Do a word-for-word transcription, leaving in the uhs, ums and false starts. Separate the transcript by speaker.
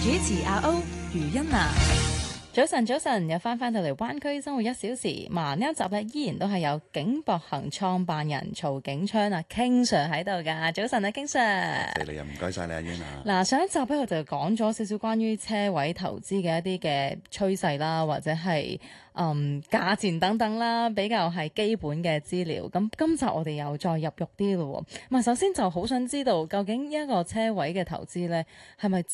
Speaker 1: 主持阿歐余欣娜。
Speaker 2: 早晨，早晨，又翻翻到嚟灣區生活一小時，嘛呢一集咧依然都係有景博行創辦人曹景昌啊 King Sir 喺度噶。早晨啊 King Sir，
Speaker 3: 謝你啊，唔該晒你阿英啊。
Speaker 2: 嗱，上一集咧我就講咗少少關於車位投資嘅一啲嘅趨勢啦，或者係嗯價錢等等啦，比較係基本嘅資料。咁今集我哋又再入肉啲咯。咁啊，首先就好想知道究竟一個車位嘅投資咧係咪